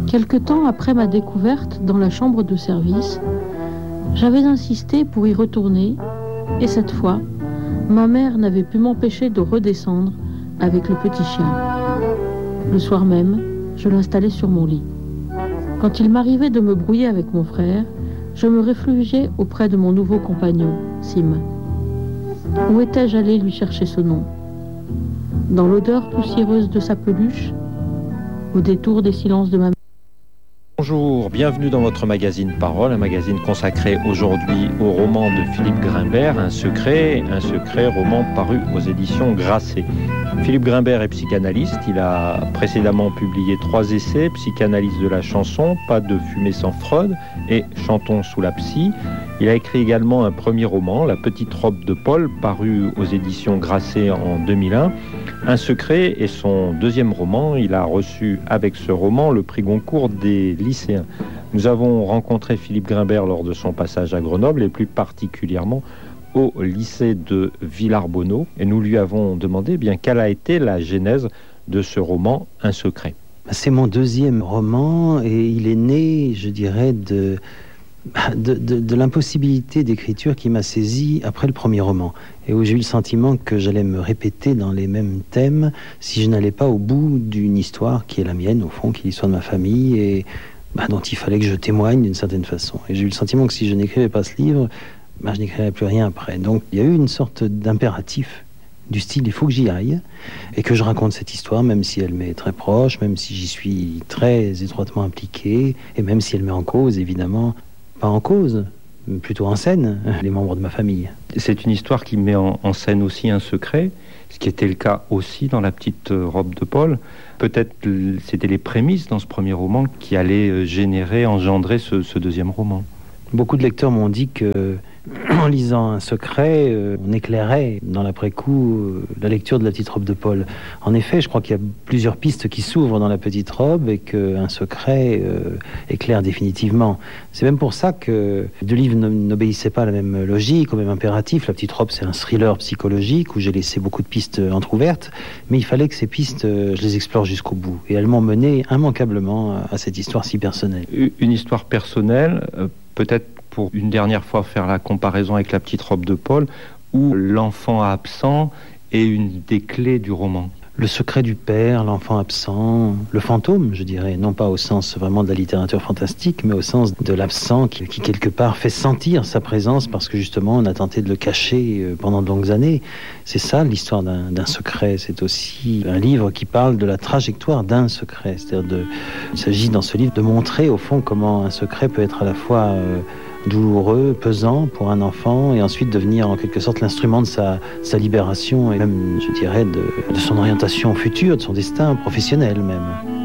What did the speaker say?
Quelque temps après ma découverte dans la chambre de service, j'avais insisté pour y retourner, et cette fois, ma mère n'avait pu m'empêcher de redescendre avec le petit chien. Le soir même, je l'installais sur mon lit. Quand il m'arrivait de me brouiller avec mon frère, je me réfugiais auprès de mon nouveau compagnon, Sim. Où étais-je allé lui chercher ce nom? Dans l'odeur poussiéreuse de sa peluche? Au détour des silences de ma mère? Bonjour, bienvenue dans votre magazine Parole, un magazine consacré aujourd'hui au roman de Philippe Grimbert, Un secret, roman paru aux éditions Grasset. Philippe Grimbert est psychanalyste, il a précédemment publié 3 essais, Psychanalyse de la chanson, Pas de fumée sans Freud et Chantons sous la psy. Il a écrit également un premier roman, La petite robe de Paul, paru aux éditions Grasset en 2001. Un secret est son deuxième roman. Il a reçu avec ce roman le prix Goncourt des lycéens. Nous avons rencontré Philippe Grimbert lors de son passage à Grenoble et plus particulièrement au lycée de Villarbonneau. Et nous lui avons demandé quelle a été la genèse de ce roman, Un secret. C'est mon deuxième roman et il est né, je dirais, de l'impossibilité d'écriture qui m'a saisi après le premier roman et où j'ai eu le sentiment que j'allais me répéter dans les mêmes thèmes si je n'allais pas au bout d'une histoire qui est la mienne au fond, qui est l'histoire de ma famille et dont il fallait que je témoigne d'une certaine façon. Et j'ai eu le sentiment que si je n'écrivais pas ce livre, je n'écrirais plus rien après. Donc il y a eu une sorte d'impératif du style il faut que j'y aille et que je raconte cette histoire même si elle m'est très proche, même si j'y suis très étroitement impliqué et même si elle met en cause évidemment, pas en cause, plutôt en scène, les membres de ma famille. C'est une histoire qui met en scène aussi un secret, ce qui était le cas aussi dans La petite robe de Paul. Peut-être c'était les prémices dans ce premier roman qui allaient engendrer ce deuxième roman. Beaucoup de lecteurs m'ont dit que en lisant Un secret, on éclairait dans l'après-coup la lecture de La petite robe de Paul. En effet, je crois qu'il y a plusieurs pistes qui s'ouvrent dans La petite robe et qu'un secret éclaire définitivement. C'est même pour ça que les 2 livres n'obéissaient pas à la même logique, au même impératif. La petite robe, c'est un thriller psychologique où j'ai laissé beaucoup de pistes entr'ouvertes, mais il fallait que ces pistes, je les explore jusqu'au bout. Et elles m'ont mené immanquablement à cette histoire si personnelle. Une histoire personnelle, peut-être pour une dernière fois faire la comparaison avec La petite robe de Paul, où l'enfant absent est une des clés du roman. Le secret du père, l'enfant absent, le fantôme, je dirais, non pas au sens vraiment de la littérature fantastique, mais au sens de l'absent qui quelque part fait sentir sa présence parce que justement on a tenté de le cacher pendant de longues années. C'est ça l'histoire d'un secret. C'est aussi un livre qui parle de la trajectoire d'un secret. C'est-à-dire il s'agit dans ce livre de montrer au fond comment un secret peut être à la fois douloureux, pesant pour un enfant et ensuite devenir en quelque sorte l'instrument de sa libération et même, je dirais, de son orientation future, de son destin professionnel même.